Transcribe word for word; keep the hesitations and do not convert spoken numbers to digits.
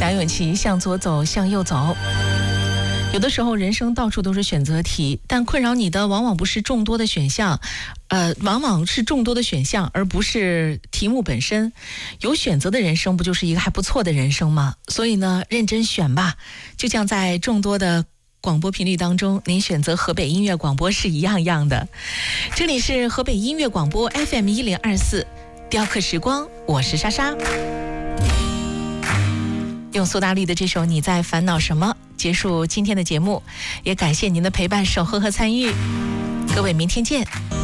梁咏琪，向左走，向右走。有的时候人生到处都是选择题，但困扰你的往往不是众多的选项，呃，往往是众多的选项，而不是题目本身。有选择的人生不就是一个还不错的人生吗？所以呢，认真选吧，就像在众多的广播频率当中，您选择河北音乐广播是一样样的。这里是河北音乐广播 F M 一零二四，雕刻时光，我是莎莎。用苏打绿的这首《你在烦恼什么》结束今天的节目，也感谢您的陪伴、守候和参与。各位，明天见。